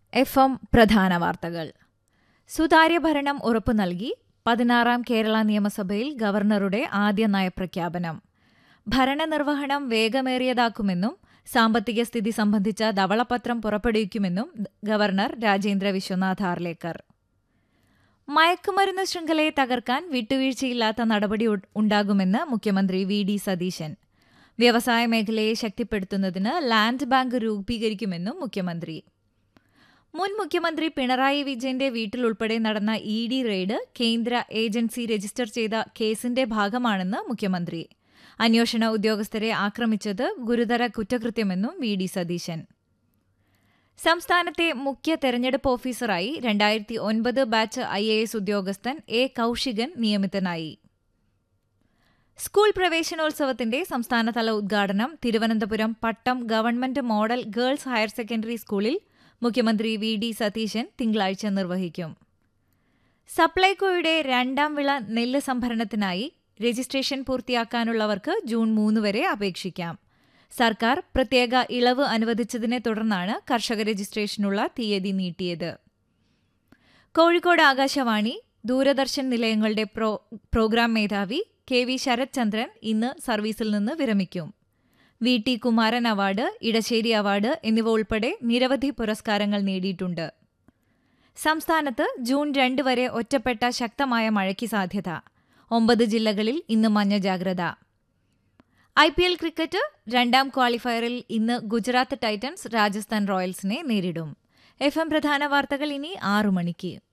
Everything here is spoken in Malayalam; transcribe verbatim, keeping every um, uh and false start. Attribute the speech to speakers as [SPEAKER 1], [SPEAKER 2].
[SPEAKER 1] എഫ് എം പ്രധാന വാർത്തകൾ. സുതാര്യ ഭരണം ഉറപ്പു നൽകി പതിനാറാം കേരള നിയമസഭയിൽ ഗവർണറുടെ ആദ്യ നയപ്രഖ്യാപനം. ഭരണനിർവഹണം വേഗമേറിയതാക്കുമെന്നും സാമ്പത്തിക സ്ഥിതി സംബന്ധിച്ച ധവളപത്രം പുറപ്പെടുവിക്കുമെന്നും ഗവർണർ രാജേന്ദ്ര വിശ്വനാഥ് ആർലേക്കർ. മയക്കുമരുന്ന് ശൃംഖലയെ തകർക്കാൻ വിട്ടുവീഴ്ചയില്ലാത്ത നടപടി ഉണ്ടാകുമെന്ന് മുഖ്യമന്ത്രി വി ഡി സതീശൻ. വ്യവസായ മേഖലയെ ശക്തിപ്പെടുത്തുന്നതിന് ലാൻഡ് ബാങ്ക് രൂപീകരിക്കുമെന്നും മുഖ്യമന്ത്രി. മുൻ മുഖ്യമന്ത്രി പിണറായി വിജയന്റെ വീട്ടിലുൾപ്പെടെ നടന്ന ഇ ഡി റെയ്ഡ് കേന്ദ്ര ഏജൻസി രജിസ്റ്റർ ചെയ്ത കേസിന്റെ ഭാഗമാണെന്ന് മുഖ്യമന്ത്രി. അന്വേഷണ ഉദ്യോഗസ്ഥരെ ആക്രമിച്ചത് ഗുരുതര കുറ്റകൃത്യമെന്നും വി ഡി സതീശൻ. സംസ്ഥാനത്തെ മുഖ്യ തെരഞ്ഞെടുപ്പ് ഓഫീസറായി രണ്ടായിരത്തി ഒൻപത് ബാച്ച് ഐ എ എസ് ഉദ്യോഗസ്ഥൻ എ കൌശികൻ നിയമിതനായി. സ്കൂൾ പ്രവേശനോത്സവത്തിന്റെ സംസ്ഥാനതല ഉദ്ഘാടനം തിരുവനന്തപുരം പട്ടം government model girls higher secondary സ്കൂളിൽ മുഖ്യമന്ത്രി വി ഡി സതീശൻ തിങ്കളാഴ്ച നിർവഹിക്കും. സപ്ലൈകോയുടെ രണ്ടാം വിള നെല്ല് സംഭരണത്തിനായി രജിസ്ട്രേഷൻ പൂർത്തിയാക്കാനുള്ളവർക്ക് ജൂൺ മൂന്ന് വരെ അപേക്ഷിക്കാം. സർക്കാർ പ്രത്യേക ഇളവ് അനുവദിച്ചതിനെ തുടർന്നാണ് കർഷക രജിസ്ട്രേഷനുള്ള തീയതി നീട്ടിയത്. കോഴിക്കോട് ആകാശവാണി, ദൂരദർശൻ നിലയങ്ങളുടെ പ്രോ പ്രോഗ്രാം മേധാവി കെ വി ശരത് ചന്ദ്രൻ ഇന്ന് സർവീസിൽ നിന്ന് വിരമിക്കും. V T Kumaran award, Edasseri award എന്നിവ ഉൾപ്പെടെ നിരവധി പുരസ്കാരങ്ങൾ നേടിയിട്ടുണ്ട്. സംസ്ഥാനത്ത് ജൂൺ രണ്ട് വരെ ഒറ്റപ്പെട്ട ശക്തമായ മഴയ്ക്ക് സാധ്യത. ഒമ്പത് ജില്ലകളിൽ ഇന്ന് മഞ്ഞ ജാഗ്രത. ഐ പി എൽ ക്രിക്കറ്റ് രണ്ടാം ക്വാളിഫയറിൽ ഇന്ന് ഗുജറാത്ത് ടൈറ്റൻസ് രാജസ്ഥാൻ റോയൽസിനെ നേരിടും. എഫ് എം പ്രധാന വാർത്തകൾ ഇനി ആറു മണിക്ക്.